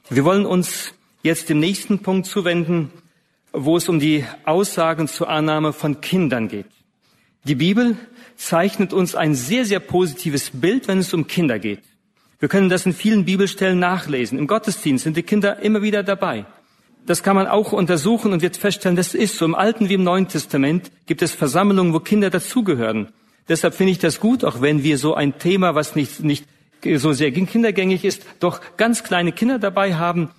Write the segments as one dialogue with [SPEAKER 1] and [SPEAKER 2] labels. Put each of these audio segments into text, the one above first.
[SPEAKER 1] Wir wollen uns jetzt dem nächsten Punkt zuwenden, wo es um die Aussagen zur Annahme von Kindern geht. Die Bibel zeichnet uns ein sehr, sehr positives Bild, wenn es um Kinder geht. Wir können das in vielen Bibelstellen nachlesen. Im Gottesdienst sind die Kinder immer wieder dabei. Das kann man auch untersuchen und wird feststellen, das ist so. Im Alten wie im Neuen Testament gibt es Versammlungen, wo Kinder dazugehören. Deshalb finde ich das gut, auch wenn wir so ein Thema, was nicht so sehr kindergängig ist, doch ganz kleine Kinder dabei haben,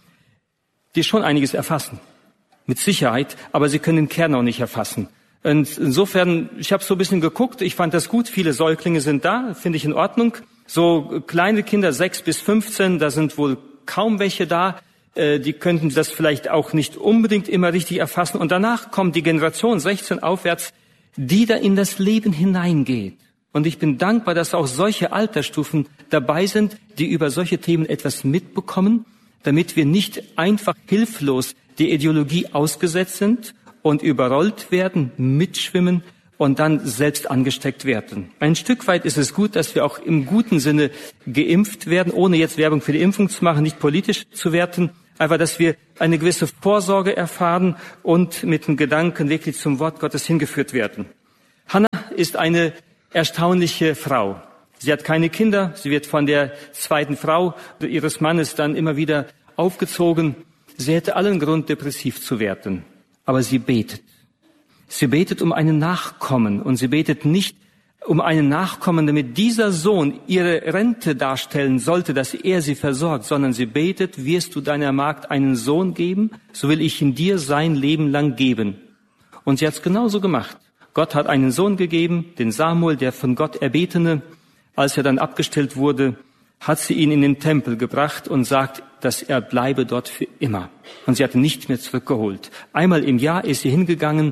[SPEAKER 1] die schon einiges erfassen. Mit Sicherheit, aber sie können den Kern auch nicht erfassen. Und insofern, ich habe so ein bisschen geguckt, ich fand das gut, viele Säuglinge sind da, finde ich in Ordnung. So kleine Kinder, 6 bis 15, da sind wohl kaum welche da, die könnten das vielleicht auch nicht unbedingt immer richtig erfassen. Und danach kommt die Generation 16 aufwärts, die da in das Leben hineingeht. Und ich bin dankbar, dass auch solche Altersstufen dabei sind, die über solche Themen etwas mitbekommen, damit wir nicht einfach hilflos der Ideologie ausgesetzt sind und überrollt werden, mitschwimmen und dann selbst angesteckt werden. Ein Stück weit ist es gut, dass wir auch im guten Sinne geimpft werden, ohne jetzt Werbung für die Impfung zu machen, nicht politisch zu werten, einfach, dass wir eine gewisse Vorsorge erfahren und mit dem Gedanken wirklich zum Wort Gottes hingeführt werden. Hannah ist eine erstaunliche Frau. Sie hat keine Kinder, sie wird von der zweiten Frau ihres Mannes dann immer wieder aufgezogen. Sie hätte allen Grund, depressiv zu werden. Aber sie betet. Sie betet um einen Nachkommen und sie betet nicht um einen Nachkommen, damit dieser Sohn ihre Rente darstellen sollte, dass er sie versorgt, sondern sie betet, wirst du deiner Magd einen Sohn geben, so will ich ihn dir sein Leben lang geben. Und sie hat es genauso gemacht. Gott hat einen Sohn gegeben, den Samuel, der von Gott erbetene. Als er dann abgestillt wurde, hat sie ihn in den Tempel gebracht und sagt, dass er bleibe dort für immer. Und sie hat ihn nicht mehr zurückgeholt. Einmal im Jahr ist sie hingegangen,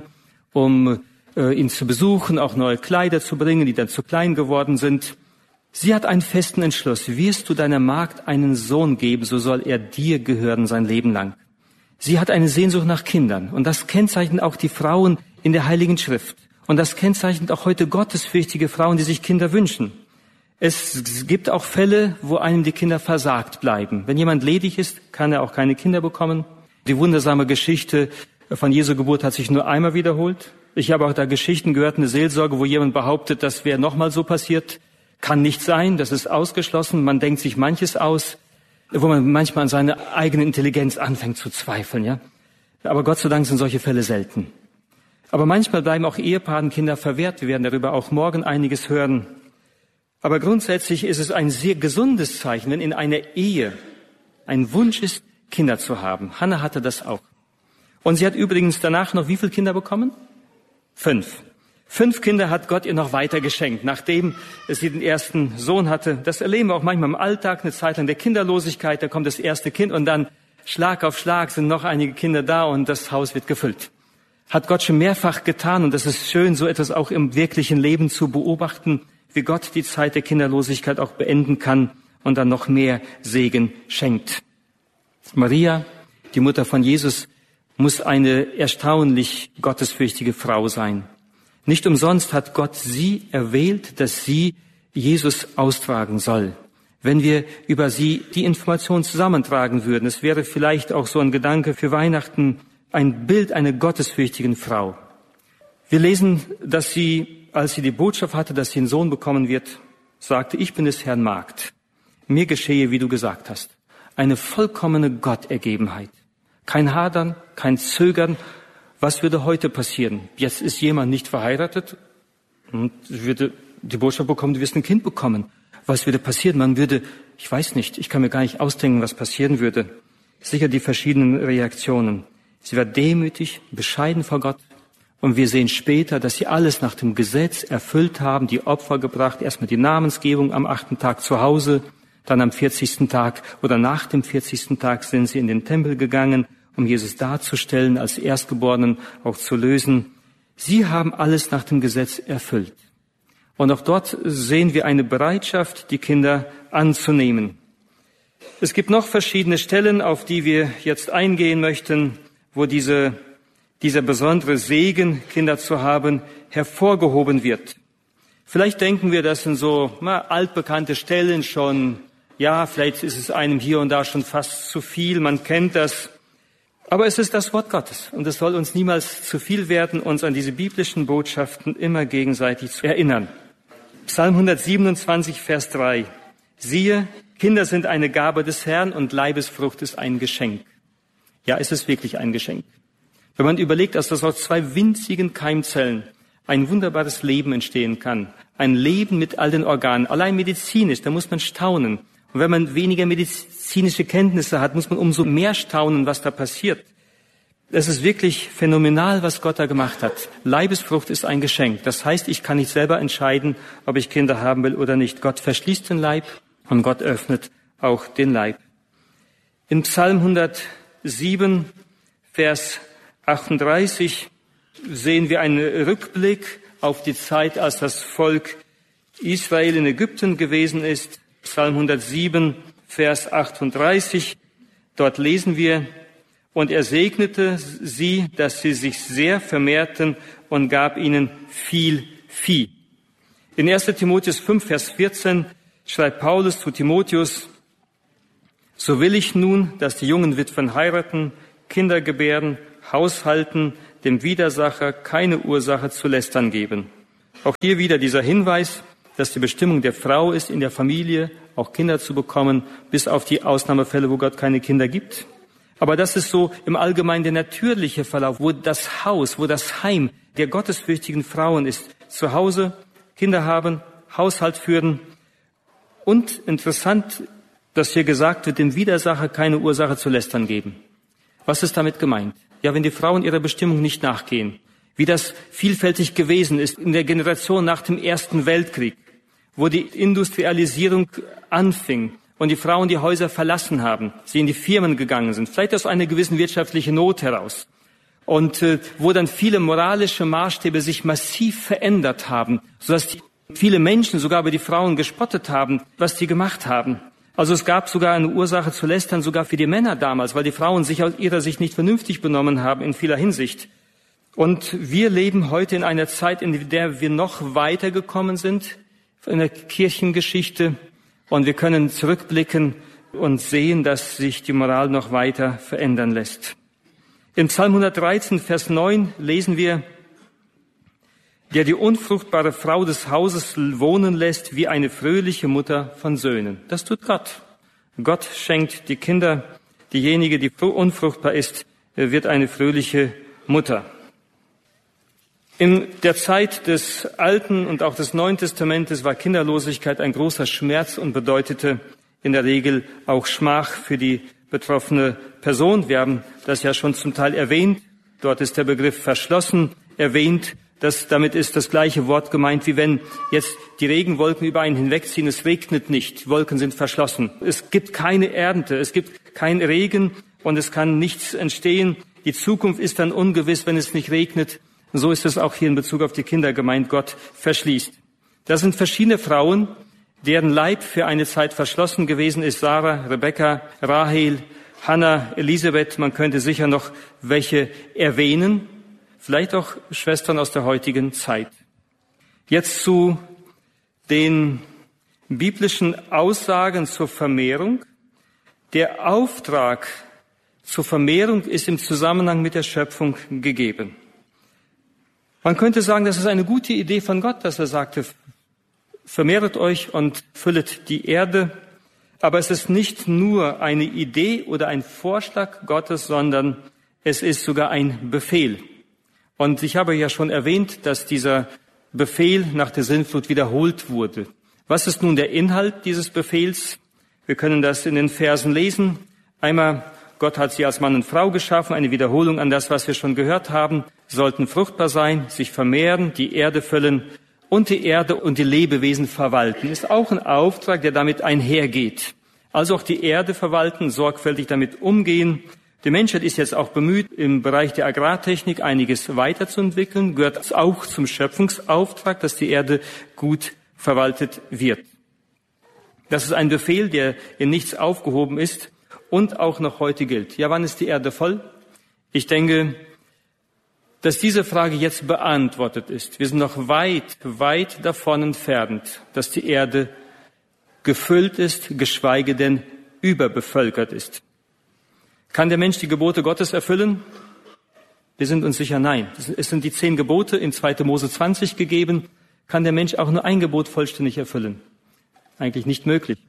[SPEAKER 1] um ihn zu besuchen, auch neue Kleider zu bringen, die dann zu klein geworden sind. Sie hat einen festen Entschluss. Wirst du deiner Magd einen Sohn geben, so soll er dir gehören sein Leben lang. Sie hat eine Sehnsucht nach Kindern. Und das kennzeichnet auch die Frauen in der Heiligen Schrift. Und das kennzeichnet auch heute gottesfürchtige Frauen, die sich Kinder wünschen. Es gibt auch Fälle, wo einem die Kinder versagt bleiben. Wenn jemand ledig ist, kann er auch keine Kinder bekommen. Die wundersame Geschichte von Jesu Geburt hat sich nur einmal wiederholt. Ich habe auch da Geschichten gehört, eine Seelsorge, wo jemand behauptet, das wäre nochmal so passiert. Kann nicht sein, das ist ausgeschlossen. Man denkt sich manches aus, wo man manchmal an seine eigene Intelligenz anfängt zu zweifeln. Ja, aber Gott sei Dank sind solche Fälle selten. Aber manchmal bleiben auch Ehepaaren Kinder verwehrt. Wir werden darüber auch morgen einiges hören. Aber grundsätzlich ist es ein sehr gesundes Zeichen, wenn in einer Ehe ein Wunsch ist, Kinder zu haben. Hannah hatte das auch. Und sie hat übrigens danach noch wie viele Kinder bekommen? 5. 5 Kinder hat Gott ihr noch weiter geschenkt, nachdem sie den ersten Sohn hatte. Das erleben wir auch manchmal im Alltag, eine Zeit lang der Kinderlosigkeit. Da kommt das erste Kind und dann Schlag auf Schlag sind noch einige Kinder da und das Haus wird gefüllt. Hat Gott schon mehrfach getan und das ist schön, so etwas auch im wirklichen Leben zu beobachten, wie Gott die Zeit der Kinderlosigkeit auch beenden kann und dann noch mehr Segen schenkt. Maria, die Mutter von Jesus, muss eine erstaunlich gottesfürchtige Frau sein. Nicht umsonst hat Gott sie erwählt, dass sie Jesus austragen soll. Wenn wir über sie die Information zusammentragen würden, es wäre vielleicht auch so ein Gedanke für Weihnachten, ein Bild einer gottesfürchtigen Frau. Wir lesen, dass sie, als sie die Botschaft hatte, dass sie einen Sohn bekommen wird, sagte, ich bin des Herrn Magd. Mir geschehe, wie du gesagt hast. Eine vollkommene Gottergebenheit. Kein Hadern, kein Zögern. Was würde heute passieren? Jetzt ist jemand nicht verheiratet und würde die Botschaft bekommen, du wirst ein Kind bekommen. Was würde passieren? Man würde, ich weiß nicht, ich kann mir gar nicht ausdenken, was passieren würde. Sicher die verschiedenen Reaktionen. Sie war demütig, bescheiden vor Gott. Und wir sehen später, dass sie alles nach dem Gesetz erfüllt haben, die Opfer gebracht, erstmal die Namensgebung am 8. Tag zu Hause, dann am 40. Tag oder nach dem 40. Tag sind sie in den Tempel gegangen, um Jesus darzustellen, als Erstgeborenen auch zu lösen. Sie haben alles nach dem Gesetz erfüllt. Und auch dort sehen wir eine Bereitschaft, die Kinder anzunehmen. Es gibt noch verschiedene Stellen, auf die wir jetzt eingehen möchten, wo dieser besondere Segen, Kinder zu haben, hervorgehoben wird. Vielleicht denken wir, das sind so altbekannte Stellen schon Ja, vielleicht ist es einem hier und da schon fast zu viel, man kennt das. Aber es ist das Wort Gottes und es soll uns niemals zu viel werden, uns an diese biblischen Botschaften immer gegenseitig zu erinnern. Psalm 127, Vers 3. Siehe, Kinder sind eine Gabe des Herrn und Leibesfrucht ist ein Geschenk. Ja, es ist wirklich ein Geschenk. Wenn man überlegt, dass das aus 2 winzigen Keimzellen ein wunderbares Leben entstehen kann, ein Leben mit all den Organen, allein medizinisch, da muss man staunen. Und wenn man weniger medizinische Kenntnisse hat, muss man umso mehr staunen, was da passiert. Es ist wirklich phänomenal, was Gott da gemacht hat. Leibesfrucht ist ein Geschenk. Das heißt, ich kann nicht selber entscheiden, ob ich Kinder haben will oder nicht. Gott verschließt den Leib und Gott öffnet auch den Leib. In Psalm 107, Vers 38 sehen wir einen Rückblick auf die Zeit, als das Volk Israel in Ägypten gewesen ist. Psalm 107, Vers 38. Dort lesen wir, und er segnete sie, dass sie sich sehr vermehrten und gab ihnen viel Vieh. In 1. Timotheus 5, Vers 14 schreibt Paulus zu Timotheus, so will ich nun, dass die jungen Witwen heiraten, Kinder gebären, haushalten, dem Widersacher keine Ursache zu lästern geben. Auch hier wieder dieser Hinweis, dass die Bestimmung der Frau ist, in der Familie auch Kinder zu bekommen, bis auf die Ausnahmefälle, wo Gott keine Kinder gibt. Aber das ist so im Allgemeinen der natürliche Verlauf, wo das Haus, wo das Heim der gottesfürchtigen Frauen ist. Zu Hause Kinder haben, Haushalt führen. Und interessant, dass hier gesagt wird, dem Widersacher keine Ursache zu lästern geben. Was ist damit gemeint? Ja, wenn die Frauen ihrer Bestimmung nicht nachgehen, wie das vielfältig gewesen ist in der Generation nach dem Ersten Weltkrieg, wo die Industrialisierung anfing und die Frauen die Häuser verlassen haben, sie in die Firmen gegangen sind, vielleicht aus einer gewissen wirtschaftlichen Not heraus. Und wo dann viele moralische Maßstäbe sich massiv verändert haben, sodass viele Menschen sogar über die Frauen gespottet haben, was die gemacht haben. Also es gab sogar eine Ursache zu lästern, sogar für die Männer damals, weil die Frauen sich aus ihrer Sicht nicht vernünftig benommen haben in vieler Hinsicht. Und wir leben heute in einer Zeit, in der wir noch weitergekommen sind in der Kirchengeschichte. Und wir können zurückblicken und sehen, dass sich die Moral noch weiter verändern lässt. In Psalm 113, Vers 9 lesen wir, der die unfruchtbare Frau des Hauses wohnen lässt, wie eine fröhliche Mutter von Söhnen. Das tut Gott. Gott schenkt die Kinder, diejenige, die unfruchtbar ist, wird eine fröhliche Mutter. In der Zeit des Alten und auch des Neuen Testamentes war Kinderlosigkeit ein großer Schmerz und bedeutete in der Regel auch Schmach für die betroffene Person. Wir haben das ja schon zum Teil erwähnt. Dort ist der Begriff verschlossen erwähnt. Damit ist das gleiche Wort gemeint, wie wenn jetzt die Regenwolken über einen hinwegziehen. Es regnet nicht, die Wolken sind verschlossen. Es gibt keine Ernte, es gibt keinen Regen und es kann nichts entstehen. Die Zukunft ist dann ungewiss, wenn es nicht regnet. Und so ist es auch hier in Bezug auf die Kinder gemeint, Gott verschließt. Das sind verschiedene Frauen, deren Leib für eine Zeit verschlossen gewesen ist. Sarah, Rebekka, Rahel, Hannah, Elisabeth. Man könnte sicher noch welche erwähnen. Vielleicht auch Schwestern aus der heutigen Zeit. Jetzt zu den biblischen Aussagen zur Vermehrung. Der Auftrag zur Vermehrung ist im Zusammenhang mit der Schöpfung gegeben. Man könnte sagen, das ist eine gute Idee von Gott, dass er sagte, vermehret euch und füllet die Erde. Aber es ist nicht nur eine Idee oder ein Vorschlag Gottes, sondern es ist sogar ein Befehl. Und ich habe ja schon erwähnt, dass dieser Befehl nach der Sintflut wiederholt wurde. Was ist nun der Inhalt dieses Befehls? Wir können das in den Versen lesen. Einmal, Gott hat sie als Mann und Frau geschaffen, eine Wiederholung an das, was wir schon gehört haben, sollten fruchtbar sein, sich vermehren, die Erde füllen und die Erde und die Lebewesen verwalten. Ist auch ein Auftrag, der damit einhergeht. Also auch die Erde verwalten, sorgfältig damit umgehen. Die Menschheit ist jetzt auch bemüht, im Bereich der Agrartechnik einiges weiterzuentwickeln, gehört auch zum Schöpfungsauftrag, dass die Erde gut verwaltet wird. Das ist ein Befehl, der in nichts aufgehoben ist und auch noch heute gilt. Ja, wann ist die Erde voll? Ich denke, dass diese Frage jetzt beantwortet ist. Wir sind noch weit, weit davon entfernt, dass die Erde gefüllt ist, geschweige denn überbevölkert ist. Kann der Mensch die Gebote Gottes erfüllen? Wir sind uns sicher, nein. Es sind die 10 Gebote in 2. Mose 20 gegeben. Kann der Mensch auch nur ein Gebot vollständig erfüllen? Eigentlich nicht möglich.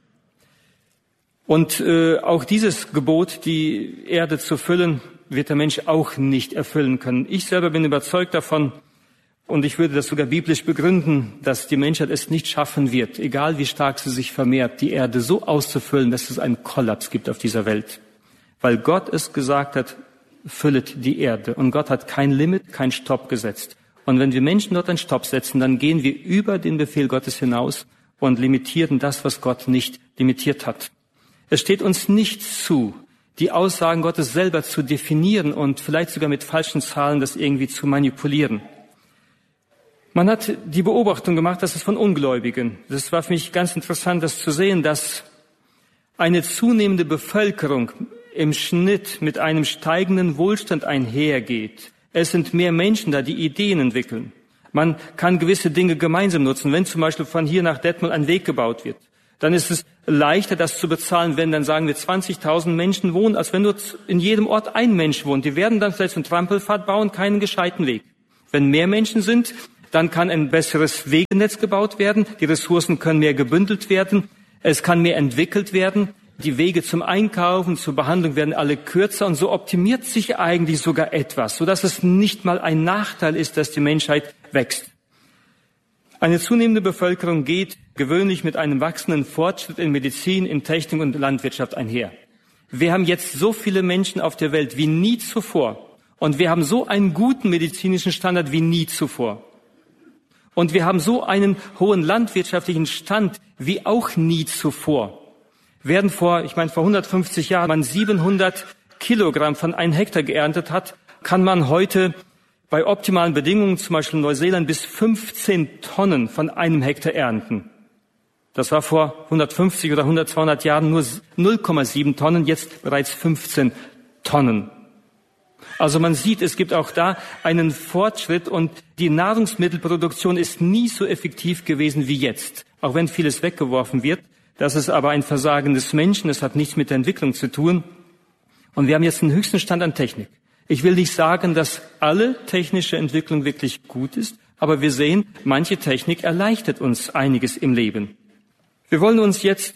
[SPEAKER 1] Und auch dieses Gebot, die Erde zu füllen, wird der Mensch auch nicht erfüllen können. Ich selber bin überzeugt davon, und ich würde das sogar biblisch begründen, dass die Menschheit es nicht schaffen wird, egal wie stark sie sich vermehrt, die Erde so auszufüllen, dass es einen Kollaps gibt auf dieser Welt. Weil Gott es gesagt hat, füllet die Erde. Und Gott hat kein Limit, kein Stopp gesetzt. Und wenn wir Menschen dort einen Stopp setzen, dann gehen wir über den Befehl Gottes hinaus und limitieren das, was Gott nicht limitiert hat. Es steht uns nicht zu, die Aussagen Gottes selber zu definieren und vielleicht sogar mit falschen Zahlen das irgendwie zu manipulieren. Man hat die Beobachtung gemacht, dass es von Ungläubigen, das war für mich ganz interessant, das zu sehen, dass eine zunehmende Bevölkerung im Schnitt mit einem steigenden Wohlstand einhergeht. Es sind mehr Menschen da, die Ideen entwickeln. Man kann gewisse Dinge gemeinsam nutzen. Wenn zum Beispiel von hier nach Detmold ein Weg gebaut wird, dann ist es leichter, das zu bezahlen, wenn dann sagen wir 20.000 Menschen wohnen, als wenn nur in jedem Ort ein Mensch wohnt. Die werden dann vielleicht so einen Trampelpfad bauen, keinen gescheiten Weg. Wenn mehr Menschen sind, dann kann ein besseres Wegenetz gebaut werden. Die Ressourcen können mehr gebündelt werden. Es kann mehr entwickelt werden. Die Wege zum Einkaufen, zur Behandlung werden alle kürzer und so optimiert sich eigentlich sogar etwas, sodass es nicht mal ein Nachteil ist, dass die Menschheit wächst. Eine zunehmende Bevölkerung geht gewöhnlich mit einem wachsenden Fortschritt in Medizin, in Technik und Landwirtschaft einher. Wir haben jetzt so viele Menschen auf der Welt wie nie zuvor und wir haben so einen guten medizinischen Standard wie nie zuvor. Und wir haben so einen hohen landwirtschaftlichen Stand wie auch nie zuvor. Während vor 150 Jahren man 700 Kilogramm von 1 Hektar geerntet hat, kann man heute bei optimalen Bedingungen, zum Beispiel in Neuseeland, bis 15 Tonnen von 1 Hektar ernten. Das war vor 150 oder 200 Jahren nur 0,7 Tonnen, jetzt bereits 15 Tonnen. Also man sieht, es gibt auch da einen Fortschritt und die Nahrungsmittelproduktion ist nie so effektiv gewesen wie jetzt, auch wenn vieles weggeworfen wird. Das ist aber ein Versagen des Menschen, es hat nichts mit der Entwicklung zu tun. Und wir haben jetzt den höchsten Stand an Technik. Ich will nicht sagen, dass alle technische Entwicklung wirklich gut ist, aber wir sehen, manche Technik erleichtert uns einiges im Leben. Wir wollen uns jetzt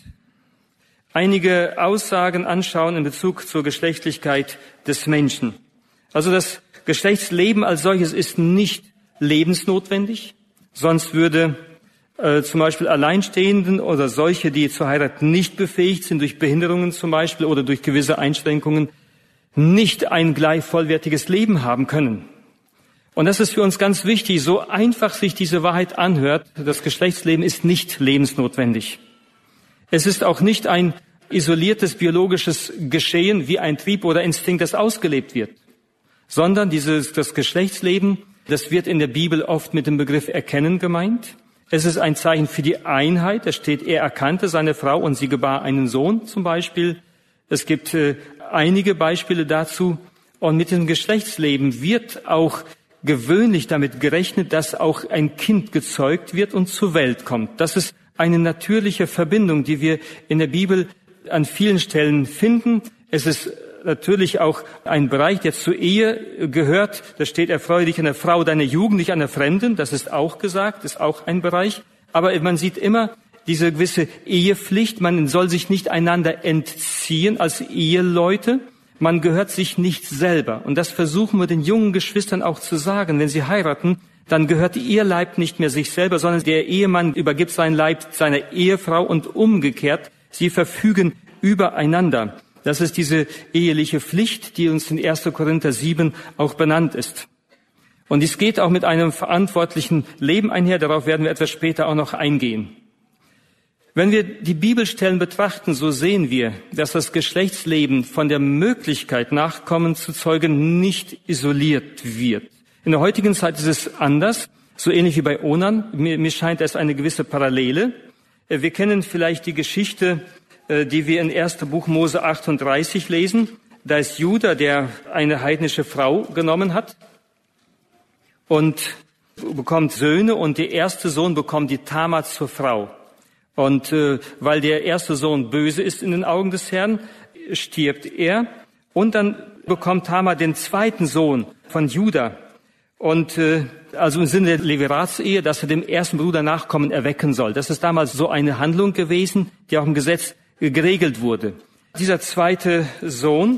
[SPEAKER 1] einige Aussagen anschauen in Bezug zur Geschlechtlichkeit des Menschen. Also das Geschlechtsleben als solches ist nicht lebensnotwendig, sonst würde zum Beispiel Alleinstehenden oder solche, die zur Heirat nicht befähigt sind, durch Behinderungen zum Beispiel oder durch gewisse Einschränkungen, nicht ein gleich vollwertiges Leben haben können. Und das ist für uns ganz wichtig, so einfach sich diese Wahrheit anhört, das Geschlechtsleben ist nicht lebensnotwendig. Es ist auch nicht ein isoliertes biologisches Geschehen wie ein Trieb oder Instinkt, das ausgelebt wird, sondern das Geschlechtsleben, das wird in der Bibel oft mit dem Begriff Erkennen gemeint. Es ist ein Zeichen für die Einheit. Da steht, er erkannte seine Frau und sie gebar einen Sohn zum Beispiel. Es gibt einige Beispiele dazu. Und mit dem Geschlechtsleben wird auch gewöhnlich damit gerechnet, dass auch ein Kind gezeugt wird und zur Welt kommt. Das ist eine natürliche Verbindung, die wir in der Bibel an vielen Stellen finden. Es ist natürlich auch ein Bereich, der zur Ehe gehört. Da steht, erfreue dich an der Frau deiner Jugend, nicht an der Fremden. Das ist auch gesagt, ist auch ein Bereich. Aber man sieht immer diese gewisse Ehepflicht. Man soll sich nicht einander entziehen als Eheleute. Man gehört sich nicht selber. Und das versuchen wir den jungen Geschwistern auch zu sagen. Wenn sie heiraten, dann gehört ihr Leib nicht mehr sich selber, sondern der Ehemann übergibt seinen Leib seiner Ehefrau und umgekehrt. Sie verfügen übereinander. Das ist diese eheliche Pflicht, die uns in 1. Korinther 7 auch benannt ist. Und dies geht auch mit einem verantwortlichen Leben einher. Darauf werden wir etwas später auch noch eingehen. Wenn wir die Bibelstellen betrachten, so sehen wir, dass das Geschlechtsleben von der Möglichkeit, Nachkommen zu zeugen, nicht isoliert wird. In der heutigen Zeit ist es anders, so ähnlich wie bei Onan. Mir scheint es eine gewisse Parallele. Wir kennen vielleicht die Geschichte, die wir in 1. Buch Mose 38 lesen. Da ist Juda, der eine heidnische Frau genommen hat und bekommt Söhne und der erste Sohn bekommt die Tamar zur Frau. Und weil der erste Sohn böse ist in den Augen des Herrn, stirbt er. Und dann bekommt Tamar den zweiten Sohn von Juda. Und also im Sinne der Leviratsehe, dass er dem ersten Bruder Nachkommen erwecken soll. Das ist damals so eine Handlung gewesen, die auch im Gesetz geregelt wurde. Dieser zweite Sohn,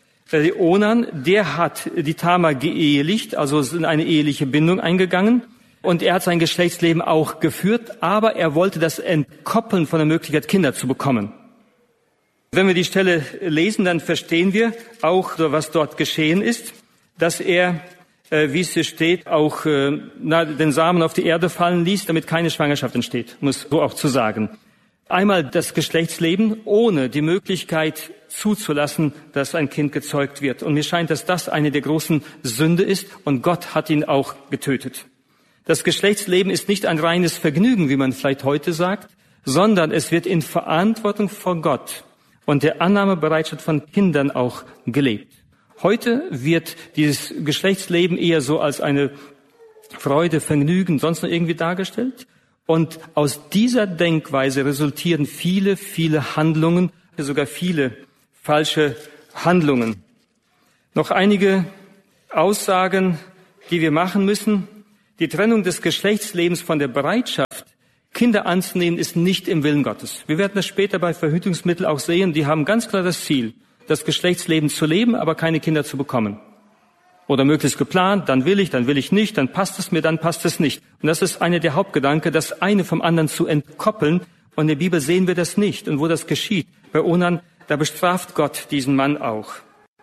[SPEAKER 1] Onan, der hat die Tamar geehelicht, also ist in eine eheliche Bindung eingegangen. Und er hat sein Geschlechtsleben auch geführt, aber er wollte das entkoppeln von der Möglichkeit, Kinder zu bekommen. Wenn wir die Stelle lesen, dann verstehen wir auch, was dort geschehen ist, dass er, wie es hier steht, auch den Samen auf die Erde fallen ließ, damit keine Schwangerschaft entsteht, um es so auch zu sagen. Einmal das Geschlechtsleben ohne die Möglichkeit zuzulassen, dass ein Kind gezeugt wird. Und mir scheint, dass das eine der großen Sünde ist und Gott hat ihn auch getötet. Das Geschlechtsleben ist nicht ein reines Vergnügen, wie man vielleicht heute sagt, sondern es wird in Verantwortung vor Gott und der Annahmebereitschaft von Kindern auch gelebt. Heute wird dieses Geschlechtsleben eher so als eine Freude, Vergnügen, sonst noch irgendwie dargestellt. Und aus dieser Denkweise resultieren viele, viele Handlungen, sogar viele falsche Handlungen. Noch einige Aussagen, die wir machen müssen. Die Trennung des Geschlechtslebens von der Bereitschaft, Kinder anzunehmen, ist nicht im Willen Gottes. Wir werden das später bei Verhütungsmitteln auch sehen. Die haben ganz klar das Ziel, das Geschlechtsleben zu leben, aber keine Kinder zu bekommen. Oder möglichst geplant, dann will ich nicht, dann passt es mir, dann passt es nicht. Und das ist einer der Hauptgedanken, das eine vom anderen zu entkoppeln. Und in der Bibel sehen wir das nicht. Und wo das geschieht, bei Onan, da bestraft Gott diesen Mann auch.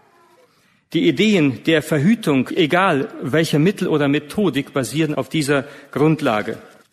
[SPEAKER 1] Die Ideen der Verhütung, egal welche Mittel oder Methodik, basieren auf dieser Grundlage.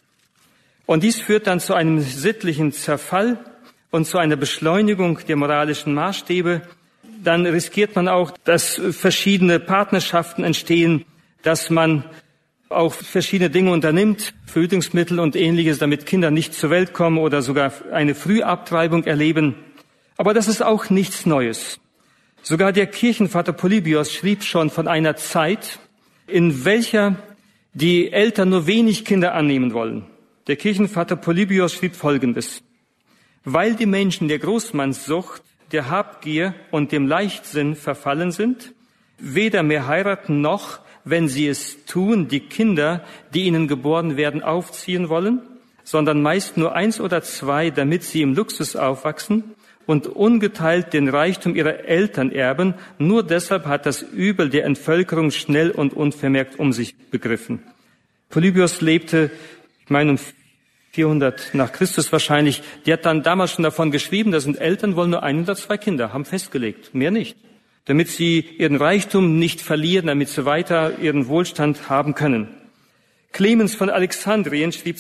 [SPEAKER 1] Und dies führt dann zu einem sittlichen Zerfall und zu einer Beschleunigung der moralischen Maßstäbe. Dann riskiert man auch, dass verschiedene Partnerschaften entstehen, dass man auch verschiedene Dinge unternimmt, Verhütungsmittel und Ähnliches, damit Kinder nicht zur Welt kommen oder sogar eine Frühabtreibung erleben. Aber das ist auch nichts Neues. Sogar der Kirchenvater Polybios schrieb schon von einer Zeit, in welcher die Eltern nur wenig Kinder annehmen wollen. Der Kirchenvater Polybios schrieb Folgendes: Weil die Menschen der Großmannssucht, der Habgier und dem Leichtsinn verfallen sind, weder mehr heiraten noch, wenn sie es tun, die Kinder, die ihnen geboren werden, aufziehen wollen, sondern meist nur 1 oder 2, damit sie im Luxus aufwachsen und ungeteilt den Reichtum ihrer Eltern erben. Nur deshalb hat das Übel der Entvölkerung schnell und unvermerkt um sich begriffen. Polybios lebte, ich meine, um 400 nach Christus wahrscheinlich. Der hat dann damals schon davon geschrieben, dass Eltern wollen nur 1 oder 2 Kinder, haben festgelegt, mehr nicht, damit sie ihren Reichtum nicht verlieren, damit sie weiter ihren Wohlstand haben können. Clemens von Alexandrien schrieb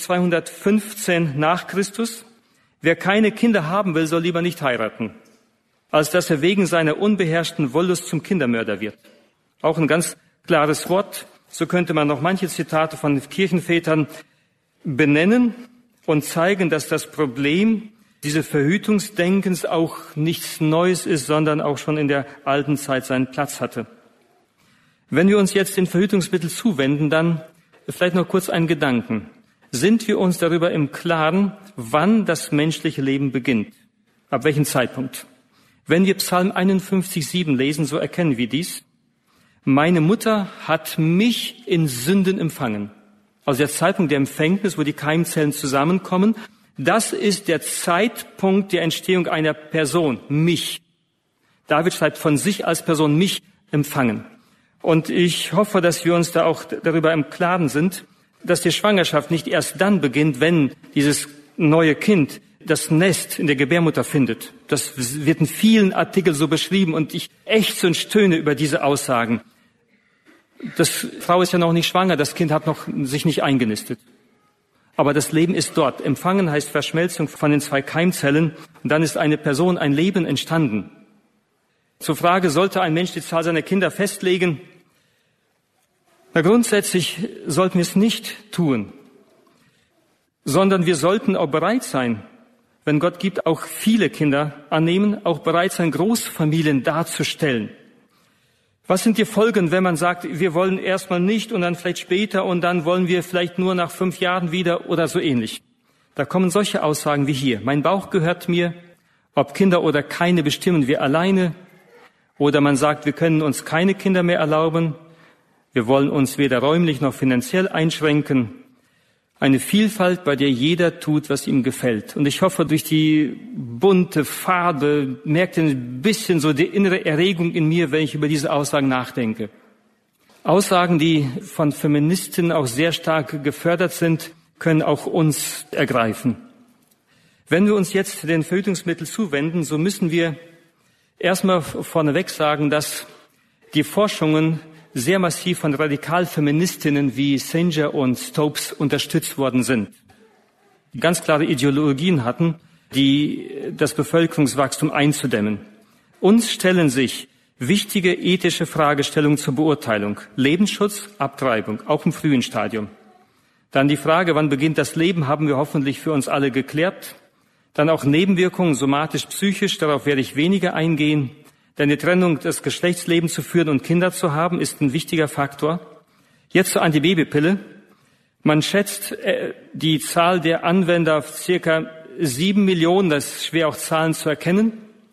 [SPEAKER 1] 215 nach Christus: Wer keine Kinder haben will, soll lieber nicht heiraten, als dass er wegen seiner unbeherrschten Wollust zum Kindermörder wird. Auch ein ganz klares Wort. So könnte man noch manche Zitate von Kirchenvätern benennen und zeigen, dass das Problem dieses Verhütungsdenkens auch nichts Neues ist, sondern auch schon in der alten Zeit seinen Platz hatte. Wenn wir uns jetzt den Verhütungsmitteln zuwenden, dann vielleicht noch kurz einen Gedanken. Sind wir uns darüber im Klaren, wann das menschliche Leben beginnt? Ab welchem Zeitpunkt? Wenn wir Psalm 51,7 lesen, so erkennen wir dies. Meine Mutter hat mich in Sünden empfangen. Also der Zeitpunkt der Empfängnis, wo die Keimzellen zusammenkommen, das ist der Zeitpunkt der Entstehung einer Person, mich. David schreibt von sich als Person, mich empfangen. Und ich hoffe, dass wir uns da auch darüber im Klaren sind, dass die Schwangerschaft nicht erst dann beginnt, wenn dieses neue Kind das Nest in der Gebärmutter findet. Das wird in vielen Artikeln so beschrieben und ich ächze und stöhne über diese Aussagen. Das Frau ist ja noch nicht schwanger, das Kind hat noch sich nicht eingenistet. Aber das Leben ist dort. Empfangen heißt Verschmelzung von den 2 Keimzellen und dann ist eine Person, ein Leben entstanden. Zur Frage, sollte ein Mensch die Zahl seiner Kinder festlegen? Na, grundsätzlich sollten wir es nicht tun, sondern wir sollten auch bereit sein, wenn Gott gibt, auch viele Kinder annehmen, auch bereit sein, Großfamilien darzustellen. Was sind die Folgen, wenn man sagt, wir wollen erstmal nicht und dann vielleicht später und dann wollen wir vielleicht nur nach 5 Jahren wieder oder so ähnlich? Da kommen solche Aussagen wie hier. Mein Bauch gehört mir, ob Kinder oder keine bestimmen wir alleine. Oder man sagt, wir können uns keine Kinder mehr erlauben. Wir wollen uns weder räumlich noch finanziell einschränken. Eine Vielfalt, bei der jeder tut, was ihm gefällt. Und ich hoffe, durch die bunte Farbe merkt ihr ein bisschen so die innere Erregung in mir, wenn ich über diese Aussagen nachdenke. Aussagen, die von Feministinnen auch sehr stark gefördert sind, können auch uns ergreifen. Wenn wir uns jetzt den Verhütungsmitteln zuwenden, so müssen wir erstmal vorneweg sagen, dass die Forschungen sehr massiv von Radikalfeministinnen wie Singer und Stopes unterstützt worden sind, die ganz klare Ideologien hatten, die das Bevölkerungswachstum einzudämmen. Uns stellen sich wichtige ethische Fragestellungen zur Beurteilung. Lebensschutz, Abtreibung, auch im frühen Stadium. Dann die Frage, wann beginnt das Leben, haben wir hoffentlich für uns alle geklärt. Dann auch Nebenwirkungen, somatisch, psychisch, darauf werde ich weniger eingehen. Denn die Trennung des Geschlechtslebens zu führen und Kinder zu haben, ist ein wichtiger Faktor. Jetzt zur Antibabypille. Man schätzt die Zahl der Anwender auf circa 7 Millionen. Das ist schwer auch Zahlen zu erkennen.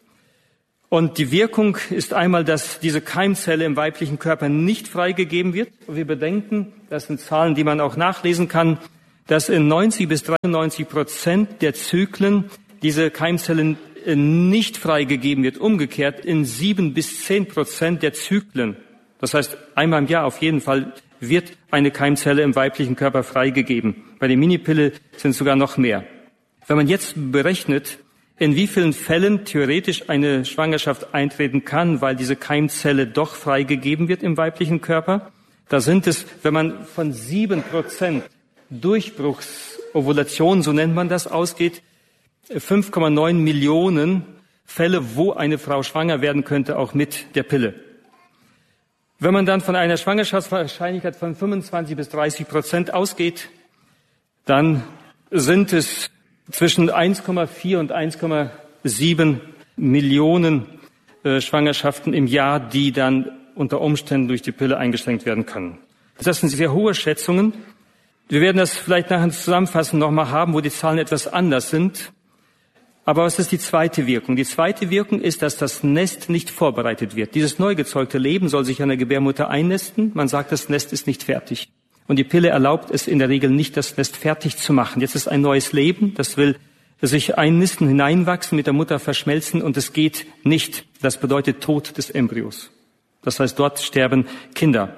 [SPEAKER 1] Und die Wirkung ist einmal, dass diese Keimzelle im weiblichen Körper nicht freigegeben wird. Wir bedenken, das sind Zahlen, die man auch nachlesen kann, dass in 90 bis 93% der Zyklen diese Keimzelle nicht freigegeben wird. Umgekehrt in 7 bis 10% der Zyklen, das heißt einmal im Jahr auf jeden Fall, wird eine Keimzelle im weiblichen Körper freigegeben. Bei der Minipille sind es sogar noch mehr. Wenn man jetzt berechnet, in wie vielen Fällen theoretisch eine Schwangerschaft eintreten kann, weil diese Keimzelle doch freigegeben wird im weiblichen Körper, da sind es, wenn man von 7% Durchbruchsovulation, so nennt man das, ausgeht, 5,9 Millionen Fälle, wo eine Frau schwanger werden könnte, auch mit der Pille. Wenn man dann von einer Schwangerschaftswahrscheinlichkeit von 25 bis 30% ausgeht, dann sind es zwischen 1,4 und 1,7 Millionen Schwangerschaften im Jahr, die dann unter Umständen durch die Pille eingeschränkt werden können. Das sind sehr hohe Schätzungen. Wir werden das vielleicht nachher zusammenfassen nochmal haben, wo die Zahlen etwas anders sind. Aber was ist die zweite Wirkung? Die zweite Wirkung ist, dass das Nest nicht vorbereitet wird. Dieses neu gezeugte Leben soll sich an der Gebärmutter einnisten. Man sagt, das Nest ist nicht fertig. Und die Pille erlaubt es in der Regel nicht, das Nest fertig zu machen. Jetzt ist ein neues Leben, das will sich einnisten, hineinwachsen, mit der Mutter verschmelzen und es geht nicht. Das bedeutet Tod des Embryos. Das heißt, dort sterben Kinder.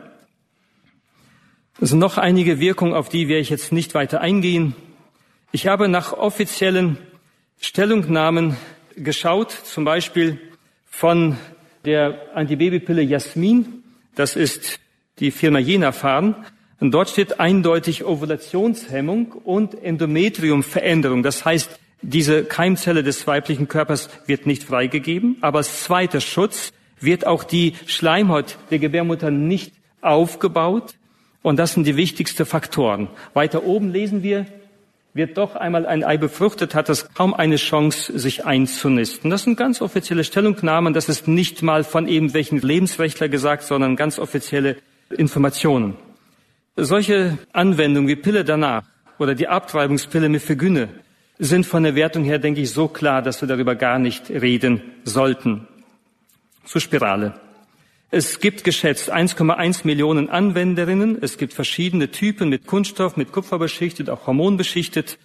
[SPEAKER 1] Es sind noch einige Wirkungen, auf die werde ich jetzt nicht weiter eingehen. Ich habe nach offiziellen Stellungnahmen geschaut, zum Beispiel von der Antibabypille Jasmin. Das ist die Firma Jena-Farm. Und dort steht eindeutig Ovulationshemmung und Endometriumveränderung. Das heißt, diese Keimzelle des weiblichen Körpers wird nicht freigegeben, aber als zweiter Schutz wird auch die Schleimhaut der Gebärmutter nicht aufgebaut. Und das sind die wichtigsten Faktoren. Weiter oben lesen wir, wird doch einmal ein Ei befruchtet, hat es kaum eine Chance, sich einzunisten. Das sind ganz offizielle Stellungnahmen. Das ist nicht mal von irgendwelchen Lebensrechtler gesagt, sondern ganz offizielle Informationen. Solche Anwendungen wie Pille danach oder die Abtreibungspille Mifegyne sind von der Wertung her, denke ich, so klar, dass wir darüber gar nicht reden sollten. Zur Spirale. Es gibt geschätzt 1,1 Millionen Anwenderinnen. Es gibt verschiedene Typen mit Kunststoff, mit Kupfer beschichtet, auch hormonbeschichtet.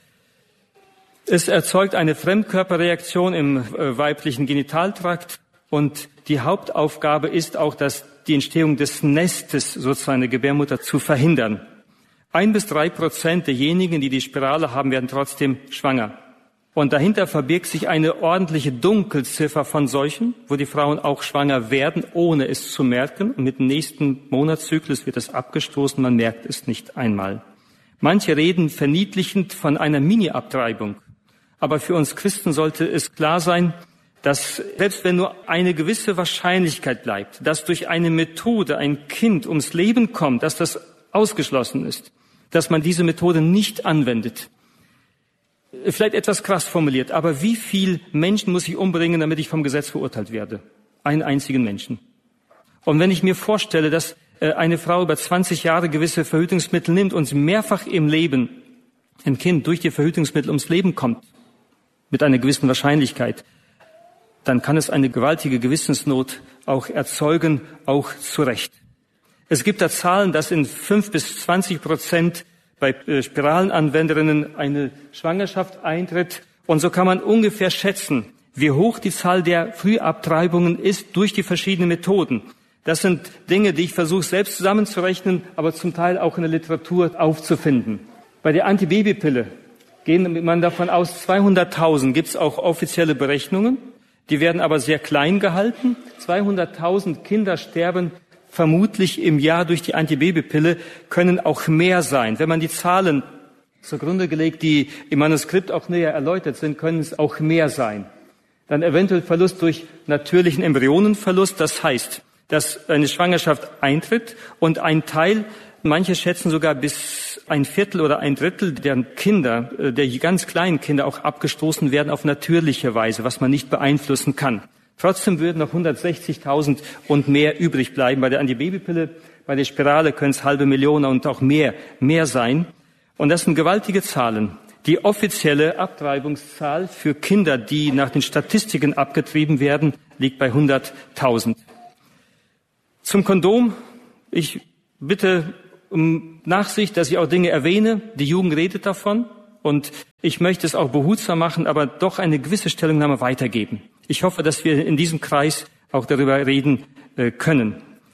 [SPEAKER 1] Es erzeugt eine Fremdkörperreaktion im weiblichen Genitaltrakt. Und die Hauptaufgabe ist auch, dass die Entstehung des Nestes sozusagen der Gebärmutter zu verhindern. 1 bis 3% derjenigen, die die Spirale haben, werden trotzdem schwanger. Und dahinter verbirgt sich eine ordentliche Dunkelziffer von solchen, wo die Frauen auch schwanger werden, ohne es zu merken. Und mit dem nächsten Monatszyklus wird es abgestoßen, man merkt es nicht einmal. Manche reden verniedlichend von einer Mini-Abtreibung. Aber für uns Christen sollte es klar sein, dass selbst wenn nur eine gewisse Wahrscheinlichkeit bleibt, dass durch eine Methode ein Kind ums Leben kommt, dass das ausgeschlossen ist, dass man diese Methode nicht anwendet. Vielleicht etwas krass formuliert, aber wie viel Menschen muss ich umbringen, damit ich vom Gesetz verurteilt werde? Einen einzigen Menschen. Und wenn ich mir vorstelle, dass eine Frau über 20 Jahre gewisse Verhütungsmittel nimmt und sie mehrfach im Leben ein Kind durch die Verhütungsmittel ums Leben kommt, mit einer gewissen Wahrscheinlichkeit, dann kann es eine gewaltige Gewissensnot auch erzeugen, auch zu Recht. Es gibt da Zahlen, dass in 5-20% bei Spiralenanwenderinnen eine Schwangerschaft eintritt. Und so kann man ungefähr schätzen, wie hoch die Zahl der Frühabtreibungen ist durch die verschiedenen Methoden. Das sind Dinge, die ich versuche selbst zusammenzurechnen, aber zum Teil auch in der Literatur aufzufinden. Bei der Antibabypille geht man davon aus, 200.000 gibt es auch offizielle Berechnungen. Die werden aber sehr klein gehalten. 200.000 Kinder sterben vermutlich im Jahr durch die Antibabypille, können auch mehr sein. Wenn man die Zahlen zugrunde gelegt, die im Manuskript auch näher erläutert sind, können es auch mehr sein. Dann eventuell Verlust durch natürlichen Embryonenverlust. Das heißt, dass eine Schwangerschaft eintritt und ein Teil, manche schätzen sogar bis 1/4 oder 1/3 der Kinder, der ganz kleinen Kinder auch abgestoßen werden auf natürliche Weise, was man nicht beeinflussen kann. Trotzdem würden noch 160.000 und mehr übrig bleiben. Bei der Antibabypille, bei der Spirale können es 500.000 und auch mehr sein. Und das sind gewaltige Zahlen. Die offizielle Abtreibungszahl für Kinder, die nach den Statistiken abgetrieben werden, liegt bei 100.000. Zum Kondom. Ich bitte um Nachsicht, dass ich auch Dinge erwähne. Die Jugend redet davon. Und ich möchte es auch behutsam machen, aber doch eine gewisse Stellungnahme weitergeben. Ich hoffe, dass wir in diesem Kreis auch darüber reden können.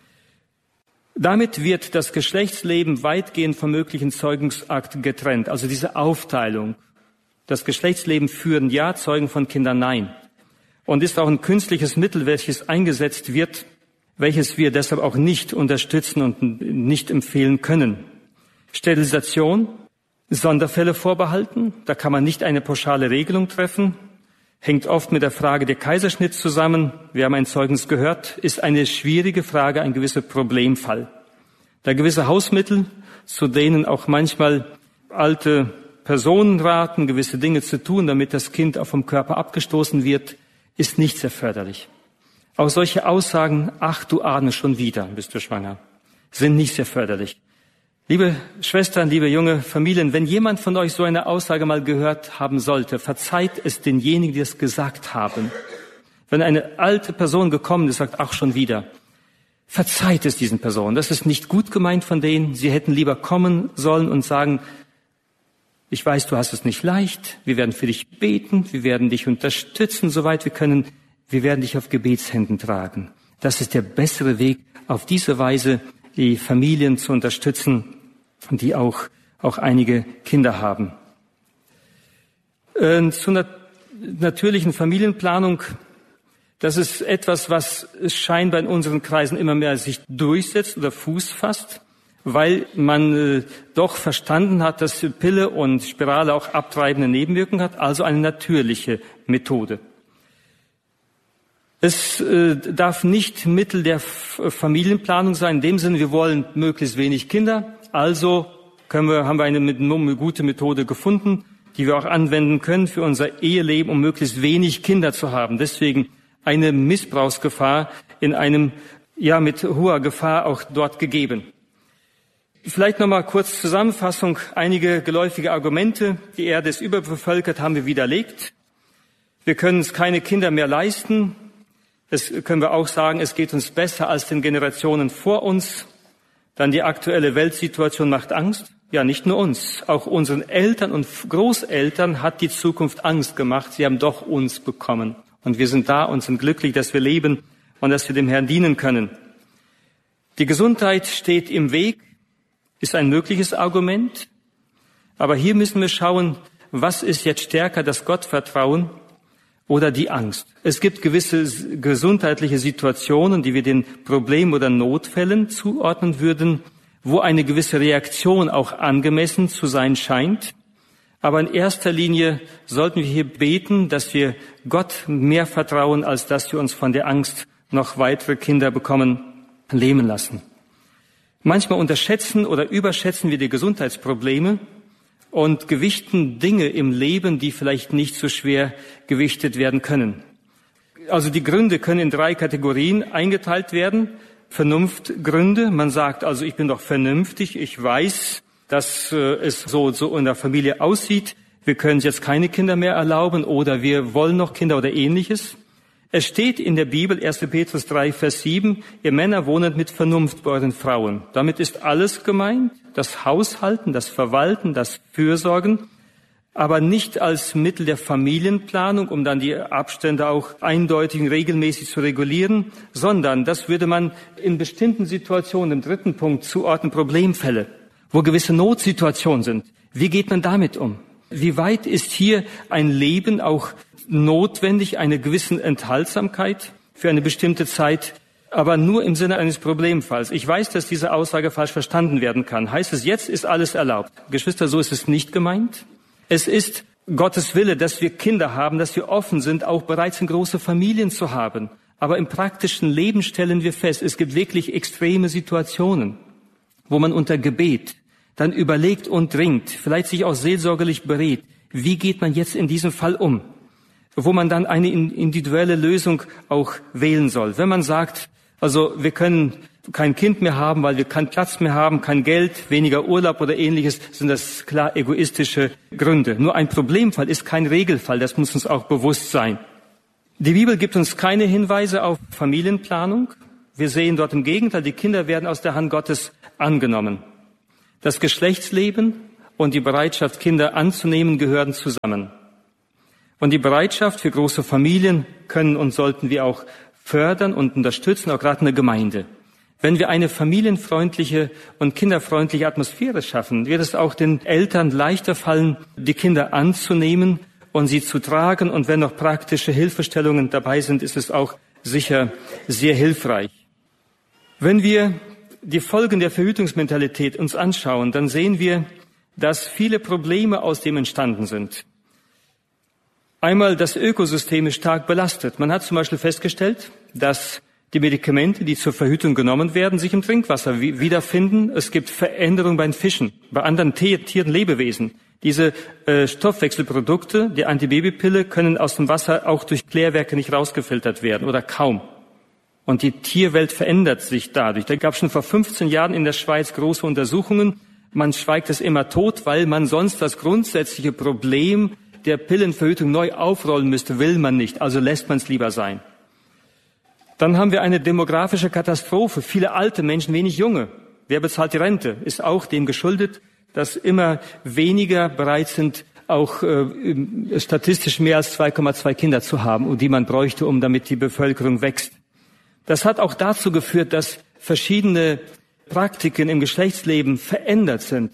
[SPEAKER 1] Damit wird das Geschlechtsleben weitgehend vom möglichen Zeugungsakt getrennt. Also diese Aufteilung. Das Geschlechtsleben führen ja, Zeugen von Kindern nein. Und ist auch ein künstliches Mittel, welches eingesetzt wird, welches wir deshalb auch nicht unterstützen und nicht empfehlen können. Sterilisation, Sonderfälle vorbehalten. Da kann man nicht eine pauschale Regelung treffen. Hängt oft mit der Frage der Kaiserschnitt zusammen. Wir haben ein Zeugnis gehört, ist eine schwierige Frage, ein gewisser Problemfall. Da gewisse Hausmittel, zu denen auch manchmal alte Personen raten, gewisse Dinge zu tun, damit das Kind auch vom Körper abgestoßen wird, ist nicht sehr förderlich. Auch solche Aussagen, ach du Ahne, schon wieder bist du schwanger, sind nicht sehr förderlich. Liebe Schwestern, liebe junge Familien, wenn jemand von euch so eine Aussage mal gehört haben sollte, verzeiht es denjenigen, die es gesagt haben. Wenn eine alte Person gekommen ist, sagt, ach schon wieder, verzeiht es diesen Personen. Das ist nicht gut gemeint von denen. Sie hätten lieber kommen sollen und sagen, ich weiß, du hast es nicht leicht. Wir werden für dich beten. Wir werden dich unterstützen, soweit wir können. Wir werden dich auf Gebetshänden tragen. Das ist der bessere Weg, auf diese Weise die Familien zu unterstützen, die auch einige Kinder haben. Zur natürlichen Familienplanung, das ist etwas, was scheinbar in unseren Kreisen immer mehr sich durchsetzt oder Fuß fasst, weil man doch verstanden hat, dass Pille und Spirale auch abtreibende Nebenwirkungen hat, also eine natürliche Methode. Es darf nicht Mittel der Familienplanung sein. In dem Sinne, wir wollen möglichst wenig Kinder. Also haben wir eine gute Methode gefunden, die wir auch anwenden können für unser Eheleben, um möglichst wenig Kinder zu haben. Deswegen eine Missbrauchsgefahr in einem, mit hoher Gefahr auch dort gegeben. Vielleicht nochmal kurz Zusammenfassung. Einige geläufige Argumente. Die Erde ist überbevölkert, haben wir widerlegt. Wir können uns keine Kinder mehr leisten. Das können wir auch sagen, es geht uns besser als den Generationen vor uns. Dann die aktuelle Weltsituation macht Angst. Ja, nicht nur uns, auch unseren Eltern und Großeltern hat die Zukunft Angst gemacht. Sie haben doch uns bekommen. Und wir sind da und sind glücklich, dass wir leben und dass wir dem Herrn dienen können. Die Gesundheit steht im Weg, ist ein mögliches Argument. Aber hier müssen wir schauen, was ist jetzt stärker, das Gottvertrauen oder die Angst. Es gibt gewisse gesundheitliche Situationen, die wir den Problemen oder Notfällen zuordnen würden, wo eine gewisse Reaktion auch angemessen zu sein scheint. Aber in erster Linie sollten wir hier beten, dass wir Gott mehr vertrauen, als dass wir uns von der Angst noch weitere Kinder bekommen, lähmen lassen. Manchmal unterschätzen oder überschätzen wir die Gesundheitsprobleme und gewichten Dinge im Leben, die vielleicht nicht so schwer gewichtet werden können. Also die Gründe können in 3 Kategorien eingeteilt werden. Vernunftgründe. Man sagt also, ich bin doch vernünftig, ich weiß, dass es so in der Familie aussieht. Wir können jetzt keine Kinder mehr erlauben oder wir wollen noch Kinder oder Ähnliches. Es steht in der Bibel, 1. Petrus 3, Vers 7, ihr Männer wohnet mit Vernunft bei euren Frauen. Damit ist alles gemeint, das Haushalten, das Verwalten, das Fürsorgen, aber nicht als Mittel der Familienplanung, um dann die Abstände auch eindeutig und regelmäßig zu regulieren, sondern das würde man in bestimmten Situationen, im 3. Punkt, zuordnen, Problemfälle, wo gewisse Notsituationen sind. Wie geht man damit um? Wie weit ist hier ein Leben auch notwendig, eine gewisse Enthaltsamkeit für eine bestimmte Zeit, aber nur im Sinne eines Problemfalls? Ich weiß, dass diese Aussage falsch verstanden werden kann. Heißt es, jetzt ist alles erlaubt? Geschwister, so ist es nicht gemeint. Es ist Gottes Wille, dass wir Kinder haben, dass wir offen sind, auch bereits in große Familien zu haben. Aber im praktischen Leben stellen wir fest, es gibt wirklich extreme Situationen, wo man unter Gebet dann überlegt und dringt, vielleicht sich auch seelsorgerlich berät, wie geht man jetzt in diesem Fall um, wo man dann eine individuelle Lösung auch wählen soll. Wenn man sagt, also wir können kein Kind mehr haben, weil wir keinen Platz mehr haben, kein Geld, weniger Urlaub oder Ähnliches, sind das klar egoistische Gründe. Nur ein Problemfall ist kein Regelfall, das muss uns auch bewusst sein. Die Bibel gibt uns keine Hinweise auf Familienplanung. Wir sehen dort im Gegenteil, die Kinder werden aus der Hand Gottes angenommen. Das Geschlechtsleben und die Bereitschaft, Kinder anzunehmen, gehören zusammen. Und die Bereitschaft für große Familien können und sollten wir auch fördern und unterstützen, auch gerade in der Gemeinde. Wenn wir eine familienfreundliche und kinderfreundliche Atmosphäre schaffen, wird es auch den Eltern leichter fallen, die Kinder anzunehmen und sie zu tragen. Und wenn noch praktische Hilfestellungen dabei sind, ist es auch sicher sehr hilfreich. Wenn wir die Folgen der Verhütungsmentalität uns anschauen, dann sehen wir, dass viele Probleme aus dem entstanden sind. Einmal, das Ökosystem ist stark belastet. Man hat zum Beispiel festgestellt, dass die Medikamente, die zur Verhütung genommen werden, sich im Trinkwasser wiederfinden. Es gibt Veränderungen bei den Fischen, bei anderen Tieren, Lebewesen. Diese Stoffwechselprodukte, die Antibabypille, können aus dem Wasser auch durch Klärwerke nicht rausgefiltert werden oder kaum. Und die Tierwelt verändert sich dadurch. Da gab es schon vor 15 Jahren in der Schweiz große Untersuchungen. Man schweigt es immer tot, weil man sonst das grundsätzliche Problem der Pillenverhütung neu aufrollen müsste, will man nicht. Also lässt man es lieber sein. Dann haben wir eine demografische Katastrophe. Viele alte Menschen, wenig junge. Wer bezahlt die Rente? Ist auch dem geschuldet, dass immer weniger bereit sind, auch statistisch mehr als 2,2 Kinder zu haben, und die man bräuchte, um damit die Bevölkerung wächst. Das hat auch dazu geführt, dass verschiedene Praktiken im Geschlechtsleben verändert sind.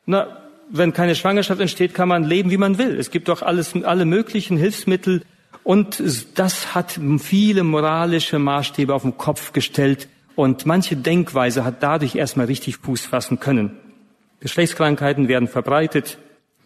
[SPEAKER 1] Wenn keine Schwangerschaft entsteht, kann man leben, wie man will. Es gibt doch alle möglichen Hilfsmittel. Und das hat viele moralische Maßstäbe auf den Kopf gestellt. Und manche Denkweise hat dadurch erstmal richtig Fuß fassen können. Geschlechtskrankheiten werden verbreitet.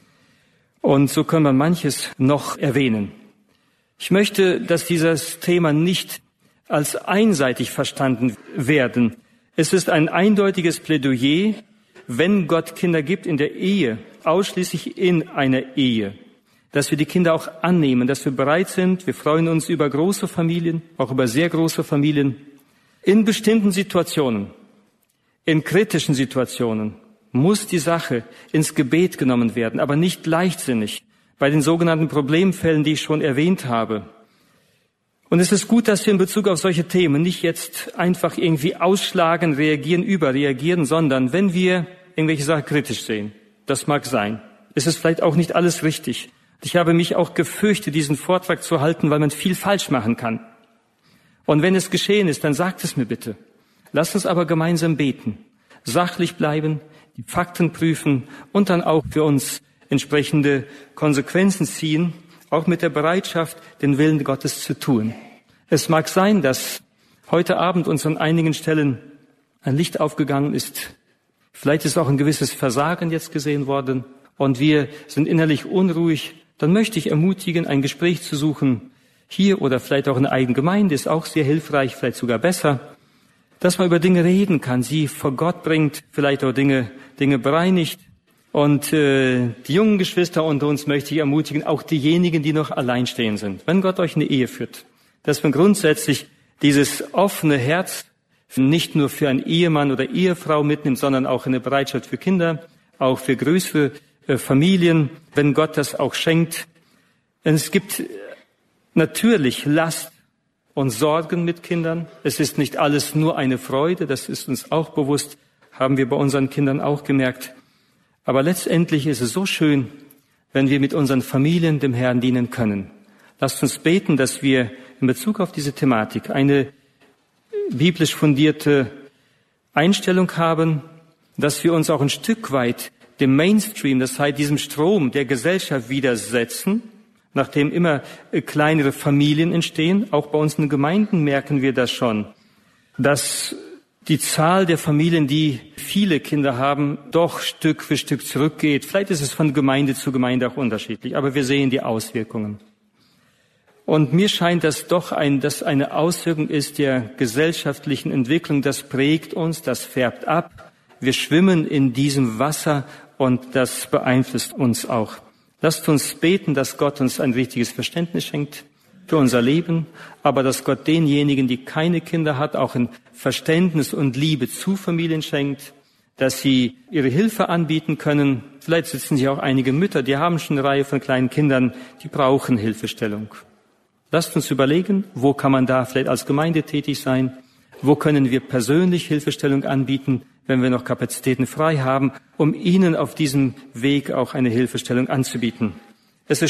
[SPEAKER 1] Und so können wir manches noch erwähnen. Ich möchte, dass dieses Thema nicht als einseitig verstanden werden. Es ist ein eindeutiges Plädoyer, wenn Gott Kinder gibt in der Ehe, ausschließlich in einer Ehe, dass wir die Kinder auch annehmen, dass wir bereit sind. Wir freuen uns über große Familien, auch über sehr große Familien. In bestimmten Situationen, in kritischen Situationen, muss die Sache ins Gebet genommen werden, aber nicht leichtsinnig, bei den sogenannten Problemfällen, die ich schon erwähnt habe. Und es ist gut, dass wir in Bezug auf solche Themen nicht jetzt einfach irgendwie ausschlagen, überreagieren, sondern wenn wir irgendwelche Sachen kritisch sehen, das mag sein, ist es vielleicht auch nicht alles richtig. Ich habe mich auch gefürchtet, diesen Vortrag zu halten, weil man viel falsch machen kann. Und wenn es geschehen ist, dann sagt es mir bitte. Lasst uns aber gemeinsam beten, sachlich bleiben, die Fakten prüfen und dann auch für uns entsprechende Konsequenzen ziehen, auch mit der Bereitschaft, den Willen Gottes zu tun. Es mag sein, dass heute Abend uns an einigen Stellen ein Licht aufgegangen ist. Vielleicht ist auch ein gewisses Versagen jetzt gesehen worden und wir sind innerlich unruhig. Dann möchte ich ermutigen, ein Gespräch zu suchen. Hier oder vielleicht auch in der eigenen Gemeinde ist auch sehr hilfreich, vielleicht sogar besser, dass man über Dinge reden kann, sie vor Gott bringt, vielleicht auch Dinge bereinigt. Und die jungen Geschwister unter uns möchte ich ermutigen, auch diejenigen, die noch alleinstehend sind. Wenn Gott euch in eine Ehe führt, dass man grundsätzlich dieses offene Herz nicht nur für einen Ehemann oder Ehefrau mitnimmt, sondern auch eine Bereitschaft für Kinder, auch für größere Familien, wenn Gott das auch schenkt. Denn es gibt natürlich Last und Sorgen mit Kindern. Es ist nicht alles nur eine Freude, das ist uns auch bewusst, haben wir bei unseren Kindern auch gemerkt. Aber letztendlich ist es so schön, wenn wir mit unseren Familien dem Herrn dienen können. Lasst uns beten, dass wir in Bezug auf diese Thematik eine biblisch fundierte Einstellung haben, dass wir uns auch ein Stück weit dem Mainstream, das heißt diesem Strom der Gesellschaft widersetzen, nachdem immer kleinere Familien entstehen. Auch bei uns in den Gemeinden merken wir das schon, dass die Zahl der Familien, die viele Kinder haben, doch Stück für Stück zurückgeht. Vielleicht ist es von Gemeinde zu Gemeinde auch unterschiedlich, aber wir sehen die Auswirkungen. Und mir scheint das doch dass eine Auswirkung ist der gesellschaftlichen Entwicklung. Das prägt uns, das färbt ab. Wir schwimmen in diesem Wasser und das beeinflusst uns auch. Lasst uns beten, dass Gott uns ein richtiges Verständnis schenkt für unser Leben, aber dass Gott denjenigen, die keine Kinder hat, auch ein Verständnis und Liebe zu Familien schenkt, dass sie ihre Hilfe anbieten können. Vielleicht sitzen hier auch einige Mütter, die haben schon eine Reihe von kleinen Kindern, die brauchen Hilfestellung. Lasst uns überlegen, wo kann man da vielleicht als Gemeinde tätig sein? Wo können wir persönlich Hilfestellung anbieten, wenn wir noch Kapazitäten frei haben, um ihnen auf diesem Weg auch eine Hilfestellung anzubieten?